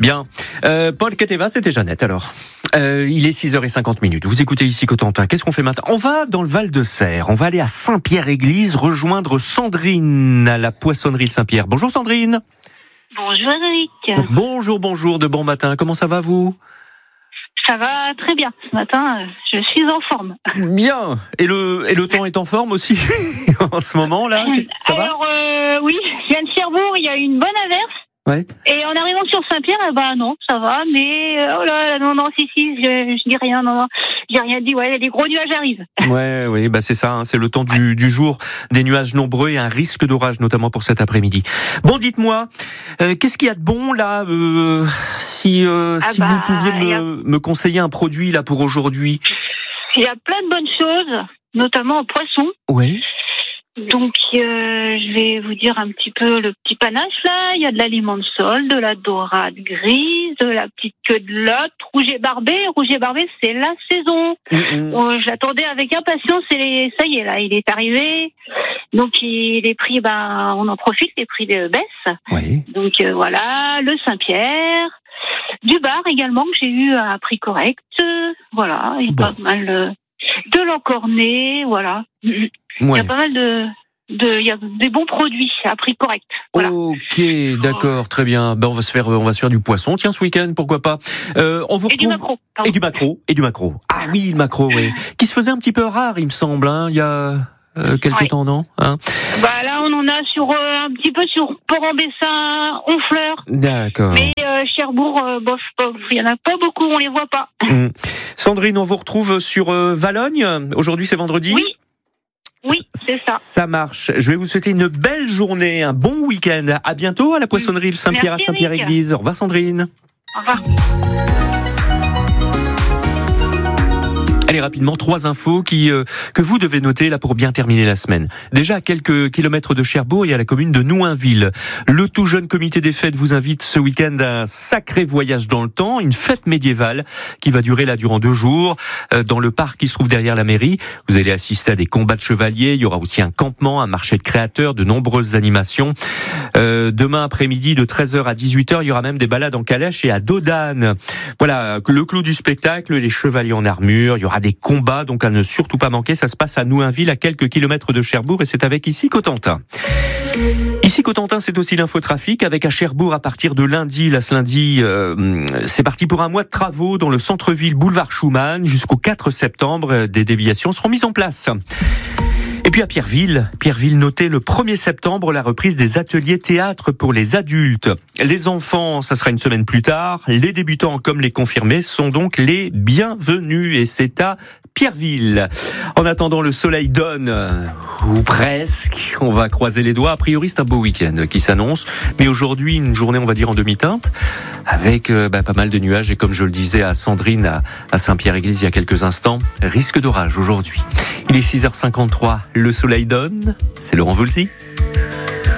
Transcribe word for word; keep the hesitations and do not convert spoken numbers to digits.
Bien. Euh, Paul Keteva, c'était Jeannette alors. Euh, il est six heures cinquante minutes. Vous écoutez ici Cotentin. Qu'est-ce qu'on fait maintenant ? On va dans le Val-de-Serre. On va aller à Saint-Pierre-Église rejoindre Sandrine à la poissonnerie Saint-Pierre. Bonjour Sandrine. Bonjour Eric. Bonjour, bonjour, de bon matin. Comment ça va vous ? Ça va très bien. Ce matin, je suis en forme. Bien. Et le, et le temps est en forme aussi en ce moment là ? Ça va ? Alors euh, oui, je viens de Cherbourg, il y a eu une bonne averse. Ouais. Et en arrivant sur Saint-Pierre, eh ben non, ça va, mais oh là, non, non, si, si, je, je dis rien, non, non, j'ai rien dit, ouais, les gros nuages arrivent. Ouais, oui, bah c'est ça, hein, c'est le temps du, du jour, des nuages nombreux et un risque d'orage, notamment pour cet après-midi. Bon, dites-moi, euh, qu'est-ce qu'il y a de bon là, euh, si euh, ah si bah, vous pouviez me, a... me conseiller un produit là pour aujourd'hui. Il y a plein de bonnes choses, notamment au poisson. Oui. Donc, euh, je vais vous dire un petit peu le petit panache, là. Il y a de l'aliment de sol, de la dorade grise, de la petite queue de lotte, rouget barbé. Rouget barbé, c'est la saison. Mmh. Bon, je l'attendais avec impatience et ça y est, là, il est arrivé. Donc, il, les prix, ben, on en profite, les prix baissent. Oui. Donc, euh, voilà, le Saint-Pierre. Du bar également, que j'ai eu à prix correct. Euh, voilà, il y a bon. pas mal euh, de l'encorné, voilà. Ouais. Il y a pas mal de, de, il y a des bons produits à prix correct. Voilà. Ok, d'accord, très bien. Ben on va se faire, on va se faire du poisson. Tiens, ce week-end, pourquoi pas. Euh, on vous retrouve. Et du maquereau. Et du maquereau. Et du maquereau. Ah oui, le maquereau, oui. Qui se faisait un petit peu rare, il me semble. Hein, il y a euh, quelques ouais. temps, non hein Bah là, on en a sur euh, un petit peu sur Port-en-Bessin, Honfleur. D'accord. Mais euh, Cherbourg, euh, bof, bof, il y en a pas beaucoup, on les voit pas. Mmh. Sandrine, on vous retrouve sur euh, Valogne. Aujourd'hui, c'est vendredi. Oui. Oui, c'est ça. Ça marche. Je vais vous souhaiter une belle journée, un bon week-end. À bientôt à la poissonnerie Le Saint-Pierre à Saint-Pierre-Église. Au revoir Sandrine. Au revoir. Allez, rapidement, trois infos qui euh, que vous devez noter là pour bien terminer la semaine. Déjà, à quelques kilomètres de Cherbourg, il y a la commune de Nouinville. Le tout jeune comité des fêtes vous invite ce week-end à un sacré voyage dans le temps, une fête médiévale qui va durer là durant deux jours euh, dans le parc qui se trouve derrière la mairie. Vous allez assister à des combats de chevaliers, il y aura aussi un campement, un marché de créateurs, de nombreuses animations. Euh, demain après-midi de treize heures à dix-huit heures, il y aura même des balades en calèche et à dos d'âne. Voilà, le clou du spectacle, les chevaliers en armure, il y aura des combats, donc à ne surtout pas manquer. Ça se passe à Nouinville, à quelques kilomètres de Cherbourg, et c'est avec ici Cotentin. Ici Cotentin, c'est aussi l'infotrafic avec à Cherbourg à partir de lundi. Là, ce lundi, euh, c'est parti pour un mois de travaux dans le centre-ville boulevard Schumann jusqu'au quatre septembre. Des déviations seront mises en place. Et puis à Pierreville, Pierreville notait le premier septembre la reprise des ateliers théâtre pour les adultes. Les enfants, ça sera une semaine plus tard. Les débutants comme les confirmés sont donc les bienvenus et c'est à Pierreville. En attendant, le soleil donne, ou presque. On va croiser les doigts. A priori, c'est un beau week-end qui s'annonce. Mais aujourd'hui, une journée, on va dire, en demi-teinte, avec euh, bah, pas mal de nuages. Et comme je le disais à Sandrine, à, à Saint-Pierre-Église, il y a quelques instants, risque d'orage aujourd'hui. Il est six heures cinquante-trois. Le soleil donne. C'est Laurent Voulzy.